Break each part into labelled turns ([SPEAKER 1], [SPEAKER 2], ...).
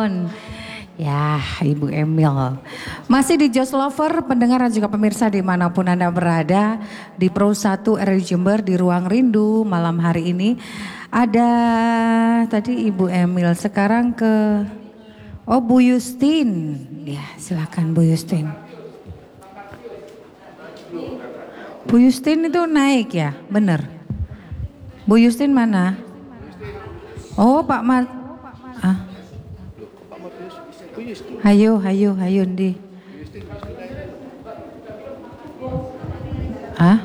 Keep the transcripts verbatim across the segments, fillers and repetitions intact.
[SPEAKER 1] Ya, Ibu Emil. Masih di Just Lover, pendengar dan juga pemirsa dimanapun Anda berada. Di Pro satu R R I Jember di Ruang Rindu malam hari ini. Ada tadi Ibu Emil, sekarang ke oh Bu Yustin. Ya, silakan Bu Yustin. Bu Yustin itu naik ya, bener. Bu Yustin mana? Oh Pak Mat. Ah. Hayo, hayo, hayo ndi. Ah?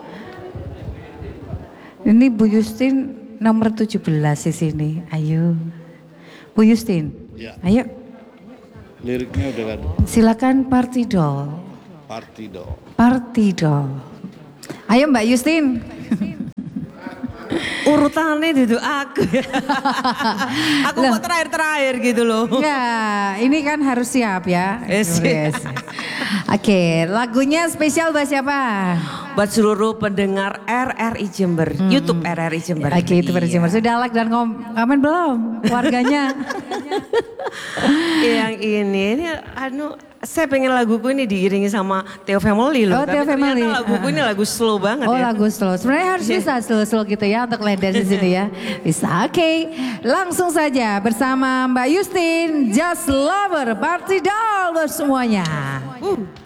[SPEAKER 1] Ini Bu Yustin nomor tujuh belas di sini. Ayo. Bu Yustin.
[SPEAKER 2] Ya.
[SPEAKER 1] Ayo.
[SPEAKER 2] Liriknya udah kan.
[SPEAKER 1] Silakan Partidol.
[SPEAKER 2] Partidol.
[SPEAKER 1] Partidol. Ayo Mbak Yustin.
[SPEAKER 3] Urutannya duduk aku ya. Aku kok terakhir-terakhir gitu loh.
[SPEAKER 1] Ya, ini kan harus siap ya.
[SPEAKER 3] Yes, yes.
[SPEAKER 1] Oke, lagunya spesial buat siapa?
[SPEAKER 3] Buat seluruh pendengar R R I Jember, hmm. YouTube R R I Jember.
[SPEAKER 1] Oke, itu R R I Jember. Sudah like dan komen belum warganya?
[SPEAKER 3] Yang ini, ini anu saya pengen laguku ini diiringi sama Theo Family loh.
[SPEAKER 1] Oh, Theo Family.
[SPEAKER 3] Laguku ini lagu slow banget
[SPEAKER 1] oh,
[SPEAKER 3] ya.
[SPEAKER 1] Oh lagu slow. Sebenarnya harus yeah. bisa slow-slow gitu ya untuk line dance di sini ya. Bisa. Oke, okay. Langsung saja bersama Mbak Yustin, Just Lover, Partidol semuanya. Uh.